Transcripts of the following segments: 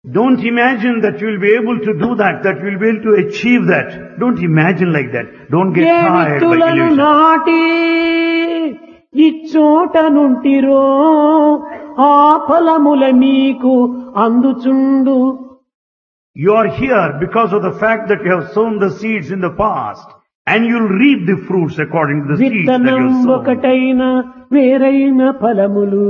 Don't imagine that you will be able to do that you will be able to achieve that. Don't imagine like that. Don't get A tired by విత్తులను illusion. నాటి ఇచ్చోట నుంటిరో ఆ ఫలముల మీకు అందుచుండు. You are here because of the fact that you have sown the seeds in the past, and you'll reap the fruits according to the seeds that విత్తనం you sown. ఒకటైన వేరైన ఫలములు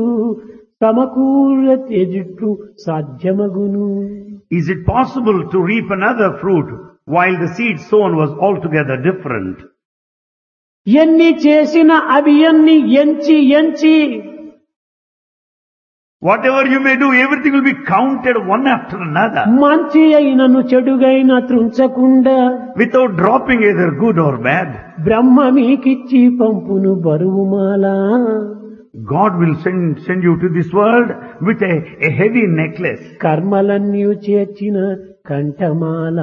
సమకూర తెజుట్టు సాధ్యమగును. Is it possible to reap another fruit while the seed sown was altogether different? ఎన్ని చేసిన అవి ఎన్ని ఎంచి ఎంచి Whatever you may do, everything will be counted one after another, మంచి అయినను చెడుగైన త్రుంచకుండా without dropping either good or bad. బ్రహ్మ మీకిచ్చి పంపును బరువుమాల. God will send you to this world with a heavy necklace. కర్మలన్నీ చేర్చిన కంఠమాల.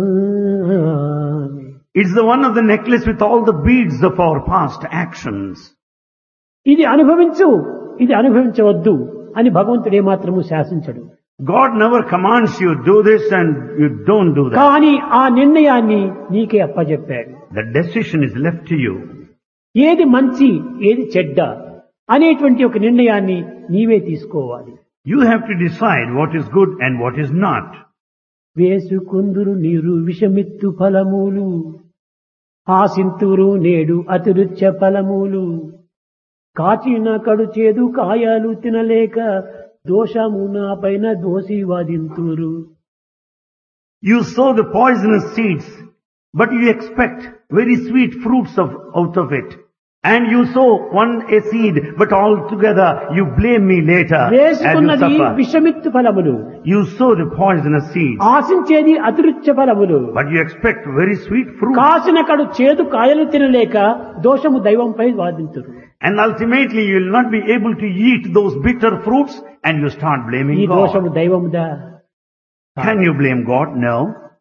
It's the one of the necklace with all the beads of our past actions. ఇది అనుభవించు, ఇది అనుభవించవద్దు అని భగవంతుడే మాత్రము శాసించడు. God never commands you do this and you don't do that. కానీ ఆ నిర్ణయాన్ని నీకే అప్పజెప్పాడు. The decision is left to you. ఏది మంచి ఏది చెడ్డ అనేటువంటి ఒక నిర్ణయాన్ని నీవే తీసుకోవాలి. You have to decide what is good and what is not. వేసుకుందురు నీరు విషమిత్తు ఫలములు, ఆసింతురు నేడు అతిరుచ్చ ఫలములు, కాచిన కడు చేదు కాయాలు తినలేక దోషము నా పైన దోషి వాదింతురు. You sow the poisonous seeds, but you expect very sweet fruits out of it. And you sow a seed, but altogether you blame me later as you వేసుకున్నది suffer. విషమిత్తు ఫలములు, You sow the poisonous seeds, ఆశించేది అతిరుచ్చ ఫలములు, but you expect very sweet fruit. కాసిన కడు చేదు కాయలు తినలేక దోషము దైవంపై వాదింతురు. And ultimately you will not be able to eat those bitter fruits and you start ఈ blaming దోషము God. దైవముదా? Can you blame God? No.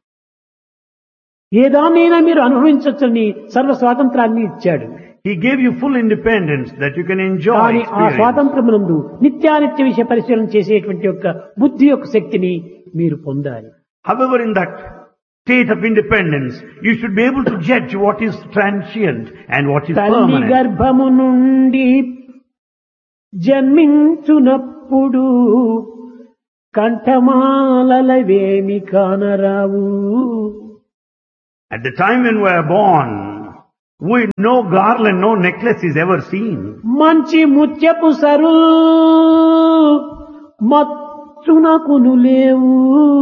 ఏదాన్నైనా మీరు అనుభవించవచ్చని సర్వ స్వాతంత్రాన్ని ఇచ్చాడు. He gave you full independence that you can enjoy కానీ ఆ experience. స్వాతంత్రమునందు నిత్యానిత్య విషయ పరిశీలన చేసేటువంటి యొక్క బుద్ధి యొక్క శక్తిని మీరు పొందాలి. However, in that state of independence, you should be able to judge what is transient and what is తల్లి permanent. గర్భము నుండి జన్మించునప్పుడు కంఠమాలవేమి కానరావు. At the time when we are born, no garland, no necklace is ever seen. మంచి ముత్యపు sir మచ్చునకును లేవు.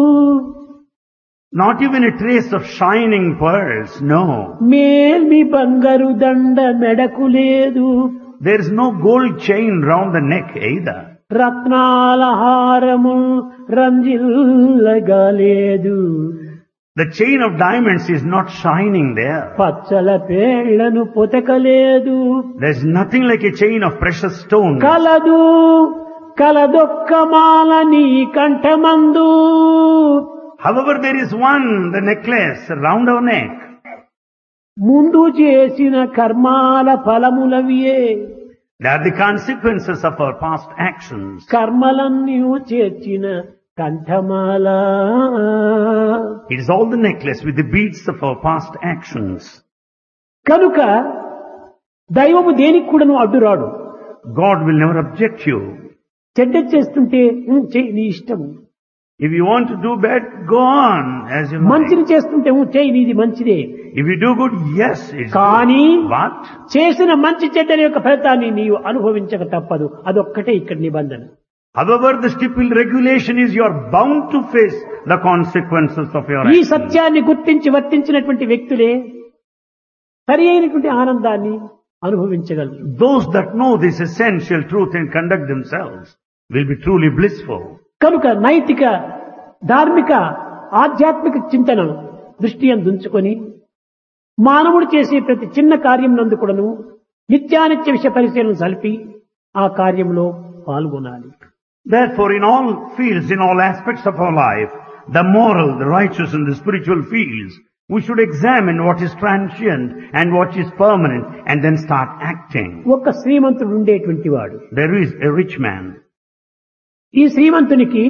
Not even a trace of shining pearls, no. మేల్మి బంగారు దండ మెడకు లేదు. There is no gold chain round the neck either. రత్నాల హారము రంజిల్లగా లేదు. The chain of diamonds is not shining there. Pachchala పేళ్లను పొతకలేదు. There is nothing like a chain of precious stones. కలదు కలదొక్కమాల నీ కంఠమందు. However, there is one, the necklace round our neck. ముందు చేసిన కర్మాల ఫలములవియే. They are the consequences of our past actions. కర్మలన్నీ చేర్చిన కంఠమాల. It is all the necklace with the beads of our past actions. కనుక దైవము దేనికి కూడాను అడ్డురాడు. God will never object you. చెడ్డ చేస్తుంటే చెయ్యి నీ ఇష్టము. If you want to do bad, go on as you like. మంచిని చేస్తుంటే చెయ్యి నీది మంచిదే. If you do good, yes, it's కానీ good. But చేసిన మంచి చెడ్డల యొక్క ఫలితాన్ని నీవు అనుభవించక తప్పదు. అదొక్కటే ఇక్కడ నిబంధన. however, the stipulated regulation is you are bound to face the consequences of your ఈ actions. సత్యాన్ని గుర్తించి వర్తించినటువంటి వ్యక్తులే సరి అయినటువంటి ఆనందాన్ని అనుభవించగలరు. Those that know this essential truth and conduct themselves will be truly blissful. కనుక నైతిక ధార్మిక ఆధ్యాత్మిక చింతన దృష్టి అందుంచుకొని మానవుడు చేసే ప్రతి చిన్న కార్యం నందు కూడాను నిత్యానిత్య విషయ పరిశీలన సలిపి ఆ కార్యంలో పాల్గొనాలి. Therefore, in all fields, in all aspects of our life, the moral, the righteous and the spiritual fields, we should examine what is transient and what is permanent and then start acting. ఒక శ్రీమంతుడు ఉండేటువంటి వాడు. There is a rich man. ఈ శ్రీమంతునికి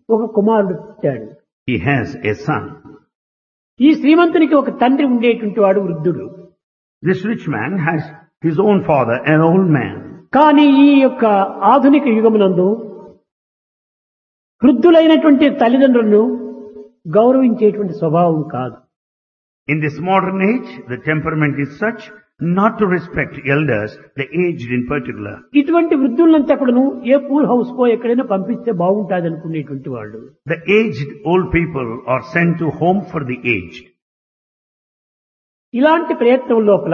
ఒక కుమారుడు పుట్టాడు. He has a son. ఈ శ్రీమంతునికి ఒక తండ్రి ఉండేటువంటి వాడు వృద్ధుడు. This rich man has his own father, an old man. కానీ ఈ యొక్క ఆధునిక యుగమునందు వృద్ధులైనటువంటి తల్లిదండ్రులను గౌరవించేటువంటి స్వభావం కాదు. In this modern age, the temperament is such not to respect elders, the aged in particular. ఇటువంటి వృద్ధులంతా కూడాను ఏ పూల్ హౌస్ కో ఎక్కడైనా పంపిస్తే బాగుంటుంది అనుకునేటువంటి వాళ్ళు. The aged old people are sent to home for the aged. ఇలాంటి ప్రయత్నం లోపల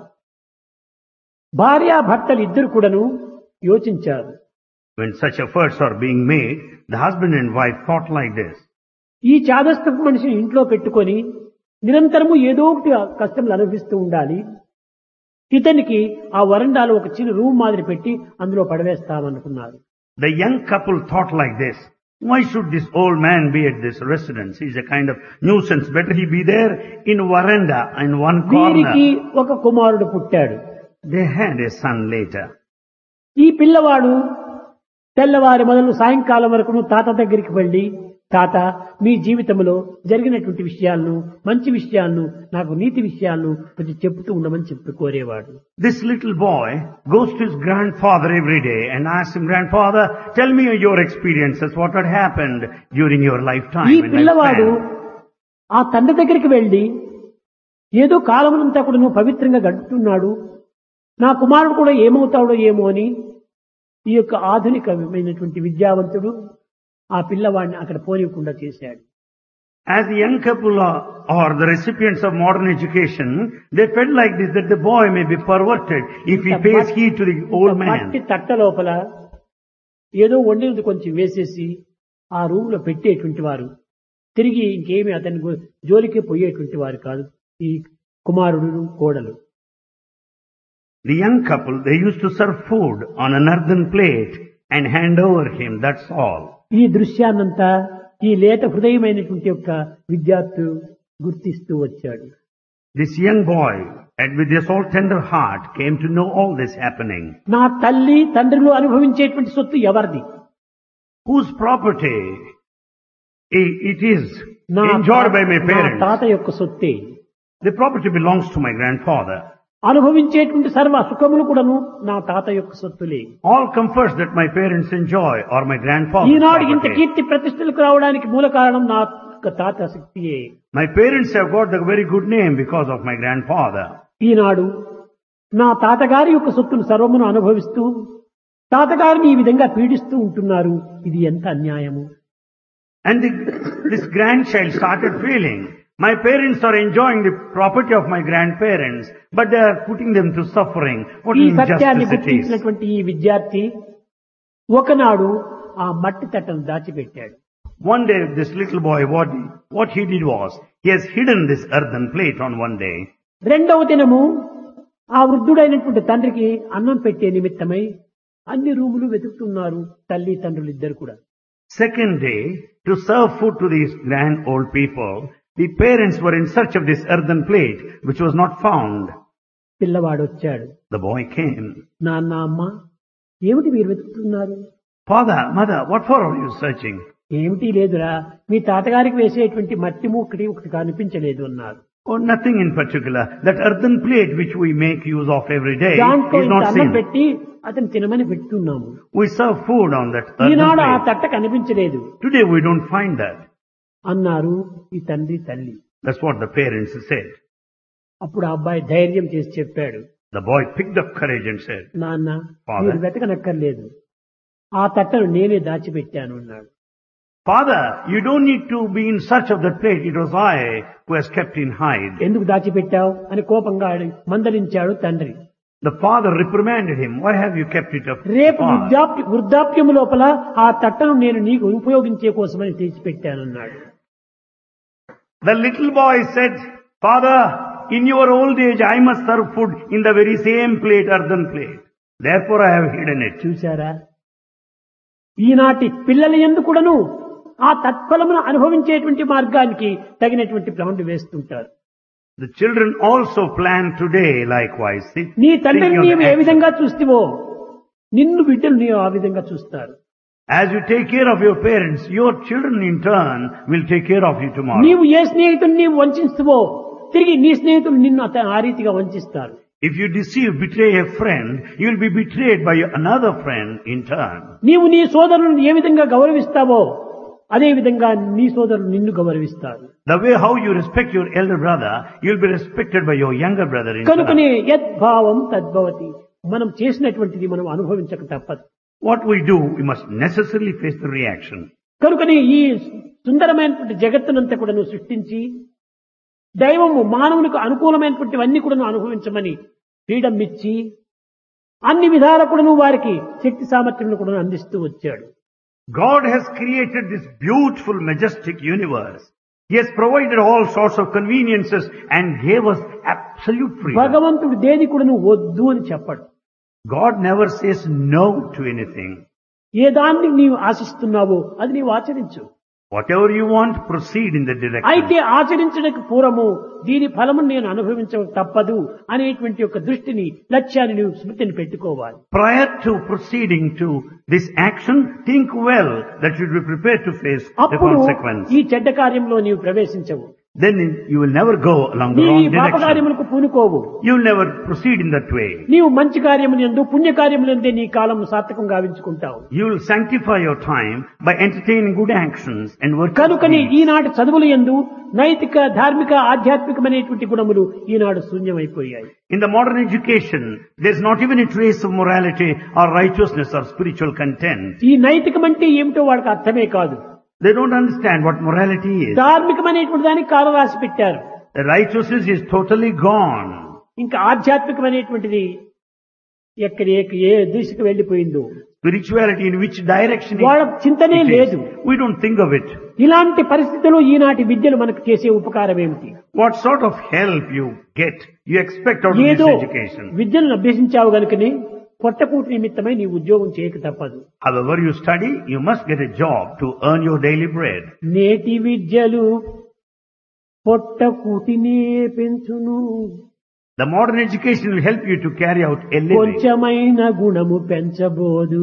భార్యాభర్తలు ఇద్దరు కూడాను యోచించారు. When such efforts are being made, the husband and wife thought like this. ఈ చాదస్తపు మనిషిని ఇంట్లో పెట్టుకొని నిరంతరము ఏదో ఒకటి కష్టములు అనుభవిస్తూ ఉండాలి. ఇతనికి ఆ వరండాలో ఒక చిన్న రూమ్ మాదిరి పెట్టి అందులో పడవేస్తామనుకున్నారు. The young couple thought like this. Why should this old man be at this residence? He's a kind of nuisance. Better he be there in veranda in one వీరికి corner. ఒక కుమారుడు పుట్టాడు. They had a son later. ఈ పిల్లవాడు తెల్లవారి మొదలు సాయంకాలం వరకు తాత దగ్గరికి వెళ్ళి, తాత మీ జీవితంలో జరిగినటువంటి విషయాలను, మంచి విషయాలను, నాకు నీతి విషయాలను కొంచెం చెప్తూ ఉండమని చెప్పి కోరేవాడు. This little boy goes to his grandfather every day and asks him, Grandfather, tell me your experiences, what had happened during your lifetime. ఈ and పిల్లవాడు lifespan." ఆ తండ్రి దగ్గరికి వెళ్ళి ఏదో కాలమునంతా కూడా నువ్వు పవిత్రంగా గడుపుతున్నాడు, నా కుమారుడు కూడా ఏమవుతాడో ఏమో అని ఈ యొక్క ఆధునికమైనటువంటి విద్యావంతుడు ఆ పిల్లవాడిని అక్కడ పోనీయకుండా చేశాడు. As the young couple are the recipients of modern education, they felt like this, that the boy may be perverted if he pays heed to the old మట్టి man. తట్ట లోపల ఏదో వండినది కొంచెం వేసేసి ఆ రూమ్ లో పెట్టేటువంటి వారు తిరిగి ఇంకేమి అతని జోలికి పోయేటువంటి వారు కాదు ఈ కుమారుడు కోడలు. The young couple, they used to serve food on an earthen plate and hand over him, that's all. ఈ దృశ్యాన్నంతా ఈ లేత హృదయమైనటువంటి యొక్క విద్యార్థి గుర్తిస్తూ వచ్చాడు. This young boy, and with his all tender heart, came to know all this happening. నా తల్లి తండ్రులు అనుభవించేటువంటి సొత్తు ఎవరిది? Whose property it is నా enjoyed by my నా parents? తాత యొక్క సొత్తే. The property belongs to my grandfather. అనుభవించేటువంటి సర్వ సుఖములు కూడాను నా తాత యొక్క సొత్తులే. All comforts that my parents enjoy are my grandfather's ఈనాడు ఇంత property. కీర్తి ప్రతిష్టలకు రావడానికి మూల కారణం నా యొక్క తాత శక్తియే. My parents have got the very good name because of my grandfather. ఈనాడు నా తాతగారి యొక్క సొత్తును సర్వమును అనుభవిస్తూ తాతగారిని ఈ విధంగా పీడిస్తూ ఉంటున్నారు. ఇది ఎంత అన్యాయము. And this grandchild started feeling, my parents are enjoying the property of my grandparents, but they are putting them to suffering. What ఈ an సత్యాన్ని injustice it is. గుర్తించినటువంటి ఈ విద్యార్థి ఒకనాడు ఆ మట్టి తట్టను దాచిపెట్టాడు. One day, this little boy, what he did was, he has hidden this earthen plate on one day. రెండవ దినము ఆ వృద్ధుడైనటువంటి తండ్రికి అన్నం పెట్టే నిమిత్తమై అన్ని రూములు వెతుకుతున్నారు తల్లి తండ్రులు ఇద్దరు కూడా. Second day, to serve food to these grand old people, the parents were in search of this earthen plate, which was not found. పిల్లవాడు వచ్చాడు. The boy came. నాన్న అమ్మ ఏమిటి మీరు వెతుకుతున్నారు? Father, mother, what for are you searching? ఏమిటి లేదురా, మీ తాతగారికి వేసేటువంటి మట్టి ఒకటి కనిపించలేదు అన్నారు. Oh, nothing in particular. That earthen plate which we make use of every day దాంట్లో is ఇంత not అన్నం seen. పెట్టి అతను తినమని పెట్టున్నాము. We serve food on that earthen ఈనాడు ఆ plate. తట్ట కనిపించలేదు Today we don't find that. అన్నారు ఈ తండ్రి తల్లి. That's what the parents said. అప్పుడు ఆ అబ్బాయి ధైర్యం చేసి చెప్పాడు, The boy picked up courage and said, నాన్న Father. మీరు వెతకనక్కర్లేదు, ఆ తట్టను నేనే దాచిపెట్టాను అన్నాడు. Father, you don't need to be in search of that plate. It was I who has kept in hide. ఎందుకు దాచిపెట్టావు అని కోపంగా మందలించాడు తండ్రి. The father reprimanded him. Why have you kept it up? రేపు far? వృద్ధాప్యము లోపల ఆ తట్టను నేను నీకు ఉపయోగించే కోసమని తెచ్చిపెట్టానన్నాడు. The little boy said, Father, in your old age I must serve food in the very same plate, earthen plate. Therefore I have hidden it. చూశారా, ఈనాటి పిల్లల యందు కూడాను ఆ తత్ఫలమును అనుభవించేటువంటి మార్గానికి తగినటువంటి ప్లాన్లు వేస్తుంటారు. The children also plan today likewise. నీ తండ్రిని Thinking of నీవు ఏ action. విధంగా చూస్తావో నిన్ను బిడ్డలు నీవు ఆ విధంగా చూస్తారు. As you take care of your parents, your children in turn will take care of you tomorrow. నీవు ఏ స్నేహితుడిని నీవు వంచిస్తావో తిరిగి నీ స్నేహితులు నిన్ను ఆ రీతిగా వంచిస్తారు. If you deceive, betray a friend, you will be betrayed by another friend in turn. నీవు నీ సోదరులను ఏ విధంగా గౌరవిస్తావో అదే విధంగా నీ సోదరులు నిన్ను గౌరవిస్తారు. The way how you respect your elder brother, you will be respected by your younger brother in turn. కనుకనే యద్భావం తద్భవతి. మనం చేసినటువంటిది మనం అనుభవించక తప్పదు. What we do, we must necessarily face the reaction. కనుకనే ఈ సుందరమైనటువంటి జగత్తునంతా కూడా నువ్వు సృష్టించి దైవము మానవునికి అనుకూలమైనటువంటివన్నీ కూడా నువ్వు అనుభవించమని ఫ్రీడమ్ ఇచ్చి అన్ని విధాల కూడా నువ్వు వారికి శక్తి సామర్థ్యం కూడా అందిస్తూ వచ్చాడు. God has created this beautiful, majestic universe. He has provided all sorts of conveniences and gave us absolute freedom. భగవంతుడు దేని కూడా నువ్వు వద్దు అని చెప్పడు. God never says no to anything. ఏ దాన్ని నీవు ఆశిస్తున్నావో అది నీవు ఆచరించు. Whatever you want, proceed in that direction. అయితే ఆచరించడానికి పూర్వము దీని ఫలము నేను అనుభవించక తప్పదు అనేటువంటి ఒక దృష్టిని లక్ష్యాన్ని నువ్వు స్మృతిని పెట్టుకోవాలి. Prior to proceeding to this action, think well that you will be prepared to face the అప్పుడు consequence. ఈ చెడ్డ కార్యంలో నీవు ప్రవేశించవు. Then you will never go along the నీ wrong పాప direction. కార్యములకు పూనుకోవు. You will never proceed in that way. నీవు మంచి కార్యములందు పుణ్య కార్యములందే నీ కాలం సార్థకం గావించుకుంటావు. You will sanctify your time by entertaining good actions and working. కనుకని ఈనాటి చదువుల యందు నైతిక ధార్మిక ఆధ్యాత్మికమైనటువంటి గుణములు ఈనాడు శూన్యమైపోయాయి. In the modern education, there is not even a trace of morality or righteousness or spiritual content. ఈ నైతికం అంటే ఏమిటో వాళ్ళకి అర్థమే కాదు. They don't understand what morality is. ధార్మికమైనటువంటి దానికి కాలం రాసి పెట్టారు. The righteousness is totally gone. ఇంకా ఆధ్యాత్మికమైనటువంటిది ఏ దిశకు వెళ్లిపోయిందో Spirituality in which direction వాళ్ళ చింతనే it లేదు. is. We don't think of it. ఇలాంటి పరిస్థితుల్లో ఈనాటి విద్యలు మనకు చేసే ఉపకారం ఏమిటి? What sort of help you get, you expect out of this ఏదో education. విద్యను అభ్యసించావు గనుకని పొట్టకూటి నిమిత్తమై నీ ఉద్యోగం చేయక తప్పదు. However you study, you must get a job to earn your daily bread. నేటి విద్యలు పొట్టకూటినే పెంచును. The modern education will help you to carry out a living. కొంచెమైన గుణము పెంచబోదు.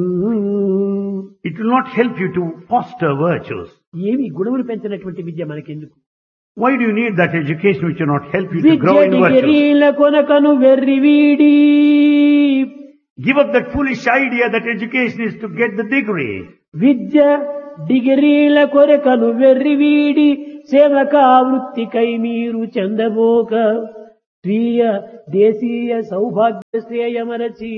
It will not help you to foster virtues. ఏమి గుణములు పెంచినటువంటి విద్య మనకెందుకు? Why do you need that education which will not help you to grow Vidya in virtues? డిగ్రీల కొనకను వెర్రివీడి. Give up that foolish idea that education is to get the degree. విద్య డిగ్రీల కొరకను వెర్రివీడి సేవక వృత్తికై మీరు చెందబోక స్వీయ దేశీయ సౌభాగ్య శ్రేయమరచి.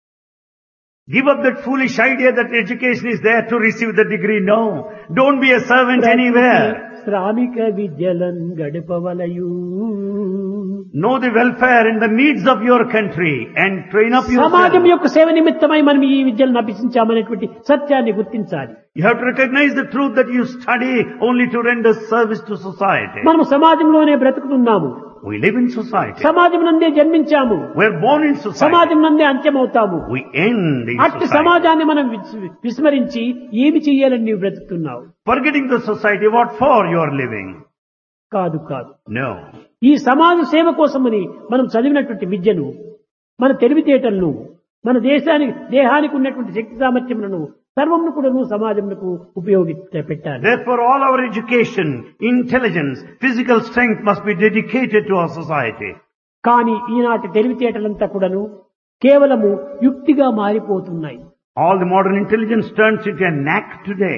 Give up that foolish idea that education is there to receive the degree. No. Don't be a servant anywhere. శ్రామిక విద్యలన్ గడపవలయు. Know the welfare and the needs of your country and train up సమాజం yourself. యొక్క సేవ నిమిత్తమై మనం ఈ విద్యలను అభ్యసించామనేటువంటి సత్యాన్ని గుర్తించాలి. You have to recognize the truth that you study only to render service to society. మనం సమాజంలోనే బ్రతుకుతున్నాము. We live in society. సమాజం నందే జన్మించాము. We are born in society. సమాజం నందే అంత్యమవుతాము. We end in అట్టి society. సమాజాన్ని మనం విస్మరించి ఏమి చెయ్యాలని నీవు బ్రతుకుతున్నావు? Forgetting the society, what for you are living? కాదు కాదు. No. ఈ సమాజ సేవ కోసమని మనం చదివినటువంటి విద్యను, మన తెలివితేటలను, మన దేహానికి ఉన్నటువంటి శక్తి సామర్థ్యములను సర్వమును కూడా సమాజమునకు పెట్టాలి. Therefore all our education, intelligence, physical strength must be dedicated to our society. కానీ ఈనాటి తెలివితేటలంతా కూడాను కేవలము యుక్తిగా మారిపోతున్నాయి. All the modern intelligence turns into a knack today.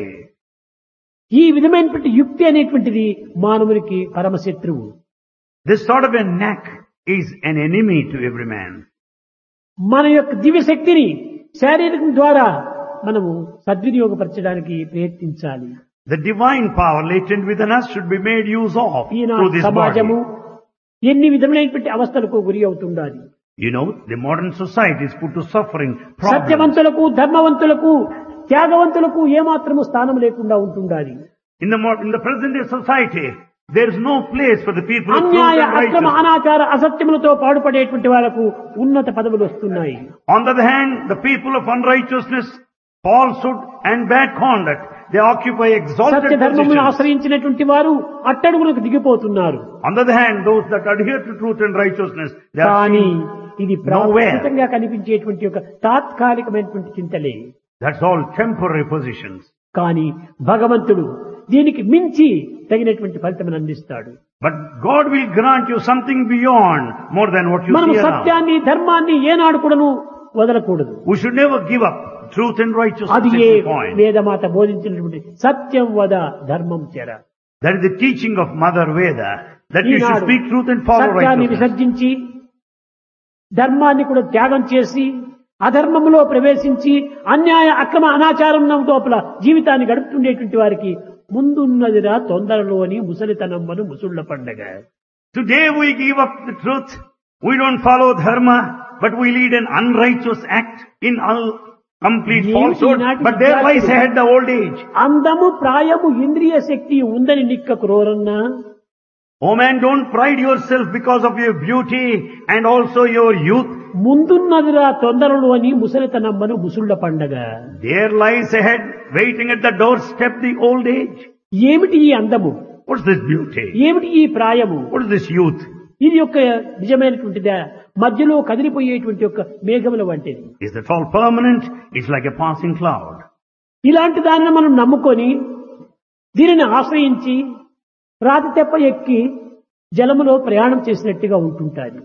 ఈ విధమైనటువంటి యుక్తి అనేటువంటిది మానవునికి పరమశత్రువు. This sort of a knack is an enemy to every man. మన యొక్క దివ్య శక్తిని శారీరకం ద్వారా మనము సద్వినియోగపరచడానికి ప్రయత్నించాలి. The divine power latent within us should be made use of through ఈనాటి this సమాజము body. ఎన్ని విధమైనటువంటి అవస్థలకు గురి అవుతుండాలి. You know, the modern society is put to suffering, problems. సత్యవంతులకు, ధర్మవంతులకు, త్యాగవంతులకు ఏమాత్రము స్థానం లేకుండా ఉంటుండాలి. In the present day society, there is no place for the people of truth అన్యాయ and అక్రమ righteousness. అనాచార అసత్యములతో పాడుపడేటువంటి వాళ్ళకు ఉన్నత పదవులు వస్తున్నాయి. On the other hand, the people of unrighteousness, falsehood and bad conduct, they occupy exalted సత్య ధర్మమును positions. ఆశ్రయించినటువంటి వారు అట్టడుగులకు దిగిపోతున్నారు. On the other hand, those that adhere to truth and righteousness, they are కానీ seen ఇది nowhere. ప్రాకృతంగా కనిపించేటువంటి ఒక తాత్కాలికమైనటువంటి చింతలే. That's all temporary positions. కానీ భగవంతుడు దీనికి మించి తగినటువంటి ఫలితం అందిస్తాడు. But God will grant you something beyond, more than what you మనం see around. సత్యాన్ని ధర్మాన్ని ఏనాడు కూడాను వదలకూడదు. We should never give up truth and righteousness అది at ఏ any point. వేదమాత బోధించినటువంటి సత్యం వద ధర్మం చెర. That is the teaching of Mother Veda, that you should Eenadu speak truth and follow సత్యాన్ని righteousness. విసర్జించి ధర్మాన్ని కూడా త్యాగం చేసి అధర్మంలో ప్రవేశించి అన్యాయ అక్రమ అనాచారం లోపల జీవితాన్ని గడుపుతుండేటువంటి వారికి ముందున్నదిరా తొందరలో అని ముసలితనమ్మను ముసుళ్ల పండగ. Today we give up the truth. We don't follow dharma, but we lead an unrighteous act in complete falsehood. But there lies ahead the old age. అందము ప్రాయము ఇంద్రియ శక్తి ఉందని నిక్కకు రోరన్నా. Oh man, don't pride yourself because of your beauty and also your youth. ముందున్నదిరా తొందరలో అని ముసలితనమ్మను ముసుళ్ల పండగ. There lies ahead, waiting at the doorstep, the old age. ఏమిటి ఈ అందము? What's this beauty? ఏమిటి ఈ ప్రాయము? What is this youth? ఇది యొక్క నిజమైనటువంటిదా? మధ్యలో కదిలిపోయేటువంటి యొక్క మేఘముల వంటిది. Is that all permanent? It's like a passing cloud. ఇలాంటి దానిని మనం నమ్ముకొని దీనిని ఆశ్రయించి రాతి తెప్ప ఎక్కి జలములో ప్రయాణం చేసినట్టుగా ఉంటుంటాది.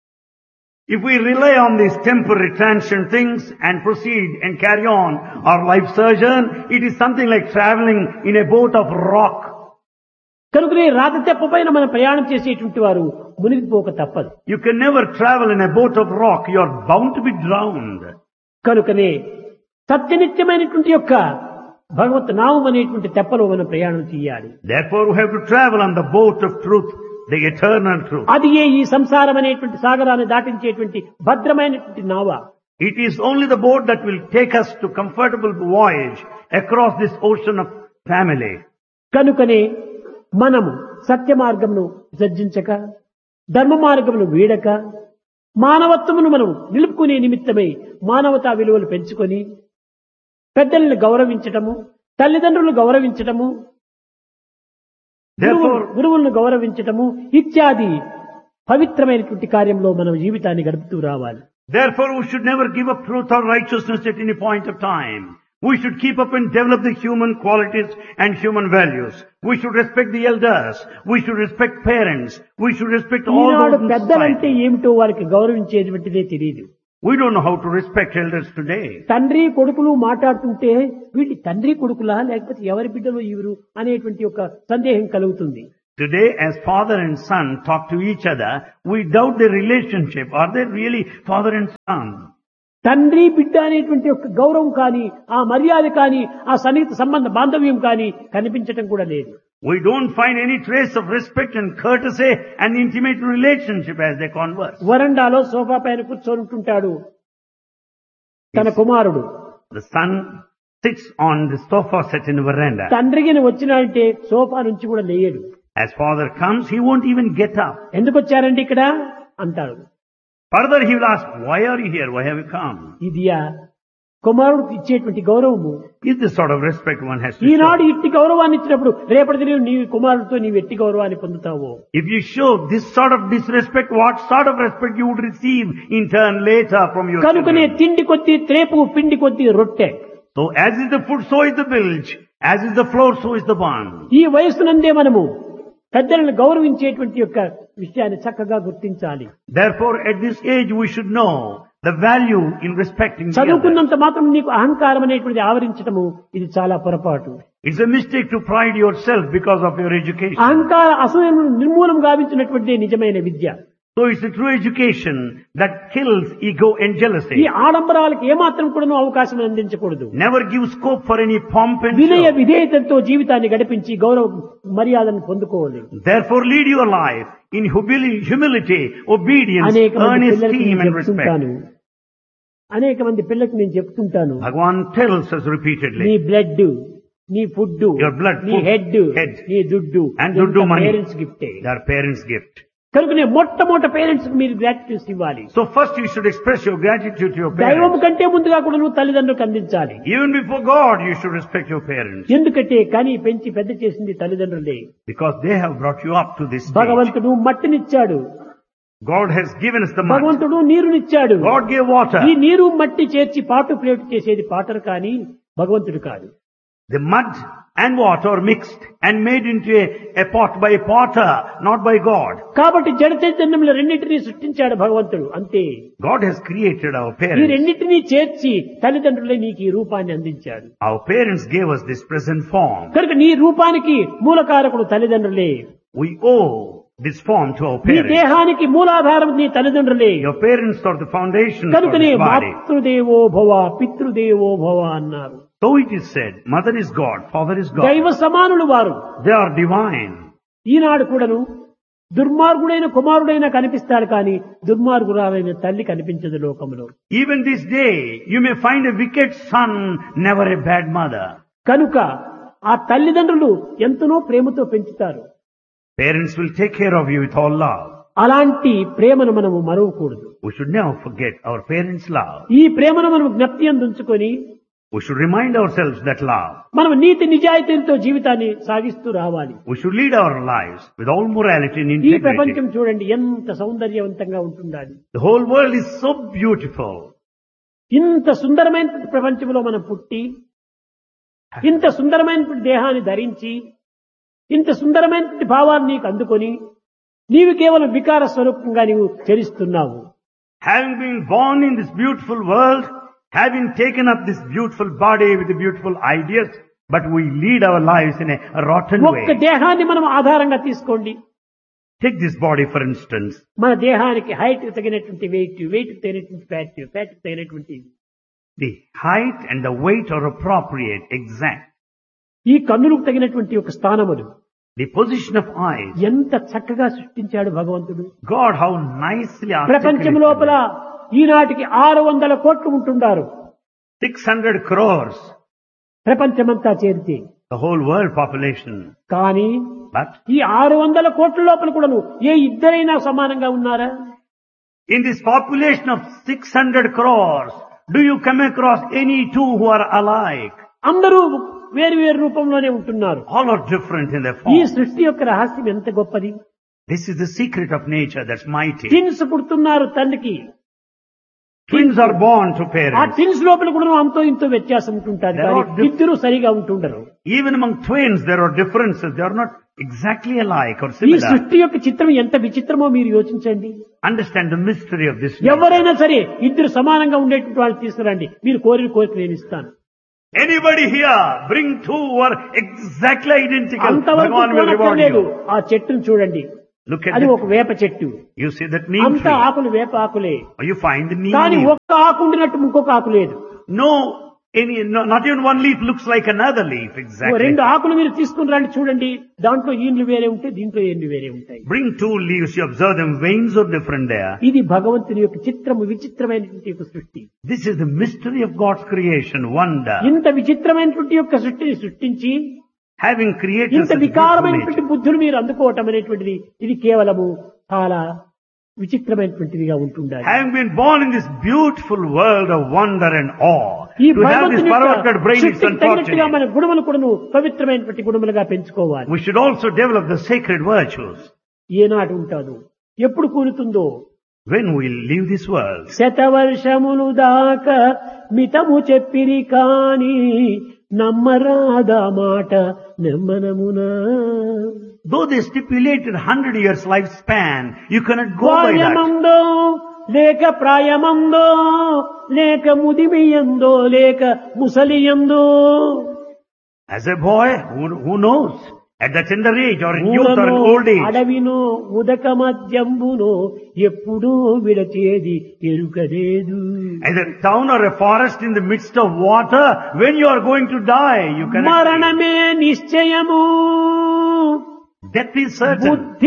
If we rely on these temporary transient things and proceed and carry on our life sojourn, it is something like traveling in a boat of rock. కనుకనే రాతి తెప్ప పైన మనం ప్రయాణం చేసేటువంటి వారు మునిగిపోక తప్పదు. You can never travel in a boat of rock. You are bound to be drowned. కనుకనే సత్యనిత్యమైనటువంటి యొక్క భగవత్ నామం అనేటువంటి తెప్పలో మనం ప్రయాణం చేయాలి. Therefore we have to travel on the boat of truth, the eternal truth. అది ఈ సంసారం అనేటువంటి సాగరాన్ని దాటించేటువంటి భద్రమైనటువంటి నావ. It is only the boat that will take us to comfortable voyage across this ocean of family. కనుకనే మనము సత్య మార్గమును విసర్జించక ధర్మ మార్గమును వీడక మానవత్వమును మనం నిలుపుకునే నిమిత్తమై మానవతా విలువలు పెంచుకొని పెద్దలను గౌరవించటము, తల్లిదండ్రులను గౌరవించటము, గురువులను గౌరవించటము ఇత్యాది పవిత్రమైనటువంటి కార్యంలో మనం జీవితాన్ని గడుపుతూ రావాలి. Therefore we should never give up truth or righteousness at any point of time. We should keep up and develop the human qualities and human values. We should respect the elders. We should respect parents. We should respect all Eenadu those in పెద్దలంటే society. ఏమిటో వారికి గౌరవించేటువంటిదే తెలియదు. We don't know how to respect elders today. తండ్రి కొడుకులు మాట్లాడుతుంటే వీళ్ళు తండ్రి కొడుకులా లేకపోతే ఎవరి బిడ్డలు ఇవరు అనేటువంటి ఒక సందేహం కలుగుతుంది. Today, as father and son talk to each other, we doubt their relationship. Are they really father and son? తండ్రి బిడ్డ అనేటువంటి ఒక గౌరవం కానీ ఆ మర్యాద కానీ ఆ సన్నిహిత సంబంధ బాంధవ్యం కానీ కనిపించటం కూడా లేదు. We don't find any trace of respect and courtesy and intimate relationship as they converse. వరండాలో సోఫా పైన కూర్చొని ఉంటుంటాడు తన కుమారుడు. The son sits on the sofa set in the veranda. తండ్రికి వచ్చినాడంటే సోఫా నుంచి కూడా లేయడు. As father comes, he won't even get up. ఎందుకు వచ్చారండి ఇక్కడ అంటాడు. Further, he will ask, why are you here? Why have you come? ఇదియా కుమారుడికి ఇచ్చేటువంటి గౌరవము. Is this sort of respect one has to Eenadu show? ఇట్టి గౌరవాన్ని ఇచ్చినప్పుడు రేపటి దినం నీ కుమారుడితో నీవు ఎట్టి గౌరవాన్ని పొందుతావు. If you show this sort of disrespect, what sort of respect you would receive in turn later from your కనుకనే children? తిండి కొద్ది త్రేపు పిండి కొద్ది రొట్టె. So as is the food, so is the bilge. As is the floor, so is the bun. ఈ వయస్సునందే మనము పెద్దలను గౌరవించేటువంటి యొక్క విషయాన్ని చక్కగా గుర్తించాలి. Therefore, at this age, we should know the value in respecting the others. చదువుకున్నంత మాత్రం నీకు అహంకారం అనేటువంటిది ఆవరించటము ఇది చాలా పొరపాటు. It's a mistake to pride yourself because of your education. అహంకార అసూయను నిర్మూలం గావించినటువంటిదే నిజమైన విద్య. So it's a true education that kills ego and ఈ jealousy. ఆడంబరాలకు ఏమాత్రం కూడా అవకాశం అందించకూడదు. Never give scope for any pomp and వినయ show. విధేయతతో జీవితాన్ని గడిపించి గౌరవ మర్యాదను పొందుకోవాలి. Therefore lead your life in humility, obedience, అనేక మంది earnest పిల్లలకి esteem నేను and respect. చెప్తుంటాను. అనేక మంది పిల్లలకు నేను చెప్తుంటాను. Bhagavan tells us నీ repeatedly, బ్లడ్, నీ ఫుడ్, Your blood, నీ food, హెడ్, head, నీ దుడ్డు and duddu money. Parents గిఫ్టే. their parents' gift. కనుకనే మొట్టమొదట పేరెంట్స్ మీరు గ్రాటిట్యూడ్ ఇవ్వాలి. So first you should express your gratitude to your దైవం parents. కంటే ముందుగా కూడా నువ్వు తల్లిదండ్రులకు అందించాలి. Even before God, you should respect your parents. ఎందుకంటే కని పెంచి పెద్ద చేసింది తల్లిదండ్రులే. Because they have brought you up to this stage. భగవంతుడు మట్టినిచ్చాడు, God has given us the mud. భగవంతుడు నీరునిచ్చాడు. God gave water. ఈ నీరు మట్టి చేర్చి పాటు ప్లేట్ చేసేది పాటర్ కానీ భగవంతుడు కాదు. The mud and water mixed and made into a pot by a potter, not by God. కాబట్టి జడ చైతన్యంలో రెండింటినీ సృష్టించాడు భగవంతుడు అంతే. God has created our ఈ parents. రెండింటినీ చేర్చి తల్లిదండ్రులే నీకు ఈ రూపాన్ని అందించాడు. Our parents gave us this present form. కనుక నీ రూపానికి మూలకారకుడు తల్లిదండ్రులే. We owe this form to our నీ parents. దేహానికి మూలాధారం నీ తల్లిదండ్రులే. Your parents are the foundation for కనుకనే this body. మాతృదేవో భవ పితృదేవో భవ అన్నారు. So it is said, mother is God, father is God. దైవ సమానులు వారు. They are divine. ఈనాడు కూడాను దుర్మార్గుడైన కుమారుడైన కనిపిస్తాడు కానీ దుర్మార్గురాలైన తల్లి కనిపించదు లోకంలో. Even this day, you may find a wicked son, never a bad mother. కనుక ఆ తల్లిదండ్రులు ఎంతనో ప్రేమతో పెంచుతారు. Parents will take care of you with all love. అలాంటి ప్రేమను మనము మరవకూడదు. We should never forget our parents' love. ఈ ప్రేమను మనం జ్ఞప్తి అందించుకొని We should remind ourselves that love. మనం నీతి నిజాయితీలతో జీవితాన్ని సాగిస్తూ రావాలి. We should lead our lives with all morality and ఈ ప్రపంచం integrity. చూడండి ఎంత సౌందర్యవంతంగా ఉంటుండాలి. The whole world is so beautiful. ఇంత సుందరమైన ప్రపంచంలో మనం పుట్టి ఇంత సుందరమైన దేహాన్ని ధరించి ఇంత సుందరమైన భావాన్ని నీకు అందుకొని నీవు కేవలం వికార స్వరూపంగా నీవు చరిస్తున్నావు. Having been born in this beautiful world, having taken up this beautiful body with the beautiful ideas, but we lead our lives in a rotten ఒక్క way. దేహాన్ని మనం ఆధారంగా తీసుకోండి. Take this body for instance. మన దేహానికి height తగినటువంటి wait, wait తగినటువంటి fat, fat తగినటువంటి The height and the weight are appropriate, exact. ఈ కన్నులకు తగినటువంటి ఒక స్థానములు The position of eyes. ఎంత చక్కగా సృష్టించాడు భగవంతుడు. God, how nicely ప్రపంచం articulated. లోపల ఈనాటికి 600 కోట్లు ఉంటుండారు 600 crores, ప్రపంచమంతా చేరితే. the whole world population. కానీ But ఈ 600 కోట్ల లోపల కూడాను ఏ ఇద్దరైనా సమానంగా ఉన్నారా? in this population of 600 crores, do you come across any two who are alike? అందరూ వేరు వేరు రూపంలోనే ఉంటున్నారు. All are different in their ఈ form. సృష్టి యొక్క రహస్యం ఎంత గొప్పది. This is the secret of nature that's mighty. Twins పుడుతున్నారు తల్లికి. Twins are born to ఆ parents. ట్విన్స్ లోపల కూడా అంతో ఇంతో వ్యత్యాసం ఉంటుంటారు There కానీ are diff- ఇద్దరు సరిగా ఉంటుండరు. Even among twins there are differences. They are not exactly alike or ఈ similar. సృష్టి యొక్క చిత్రం ఎంత విచిత్రమో మీరు యోచించండి. Understand the mystery of this nature. ఎవరైనా సరే ఇద్దరు సమానంగా ఉండేటువంటి వాళ్ళు తీసుకురండి, మీరు కోరిన కోరిక నేను ఇస్తాను. Anybody here, bring two who are exactly identical. అంతవరకు Bhagavan will reward కోరక్కర్లేదు. you. ఆ చెట్టును చూడండి, Look at అది it. ఒక వేప చెట్టు. You see that neem అంత tree. ఆకులు వేప ఆకులే. Or you find the neem కానీ leaf. ఒక్క ఆకు ఉండినట్టు ఇంకొక ఆకు లేదు. Not even one leaf looks like another leaf exactly. రెండు ఆకులు మీరు తీసుకుని రండి చూడండి, దాంట్లో ఈండ్లు వేరే ఉంటాయి, దీంట్లో ఏండ్లు వేరే ఉంటాయి. Bring two leaves, you observe them, veins are different there. ఇది భగవంతుని యొక్క చిత్రము, విచిత్రమైనటువంటి యొక్క సృష్టి. This is the mystery of God's creation, wonder. ఇంత విచిత్రమైనటువంటి యొక్క సృష్టిని సృష్టించి Having created ఇంత such beautiful వికారమైనటువంటి nature, బుద్ధులు మీరు అందుకోవటం అనేటువంటిది ఇది కేవలము చాలా విచిత్రమైనటువంటిదిగా ఉంటుండాలి. having been born in this beautiful world of wonder and awe, ఈ to have this భగవంతుని perverted యొక్క brain is శక్తికి తగినట్టుగా unfortunate. మన గుణములు కూడాను పవిత్రమైనటువంటి గుణములుగా పెంచుకోవాలి. We should also develop the sacred virtues. ఏనాడు ఉంటాదు, ఎప్పుడు కూలుతుందో. When we leave this world, శతవర్షములు దాకా మితము చెప్పిరి కాని నమ్మరాదా మాట నెమ్మనమునా. though they stipulated 100 years lifespan, you cannot go by that. బాల్యమందో లేక ప్రాయమందో లేక ముదిమియందో లేక ముసలియందో As a boy, who knows? At the tender age or in youth or in old age. అడవినో ఉదక మధ్యంబునో ఎప్పుడూ విడచేది ఎరుకలేదు. As a town or a forest in the midst of water, when you are going to die, you cannot. మరణమే నిశ్చయము Death is certain. బుద్ధి